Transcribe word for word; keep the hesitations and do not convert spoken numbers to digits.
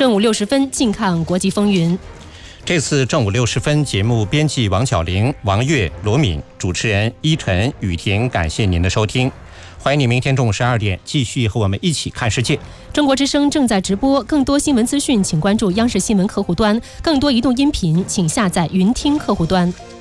正午六十分，近看国际风云。 这次正午六十分节目，编辑王小玲、王悦、罗敏，主持人依晨、雨婷，感谢您的收听。欢迎你明天中午十二点继续和我们一起看世界。 中国之声正在直播，更多新闻资讯请关注央视新闻客户端，更多移动音频请下载云听客户端。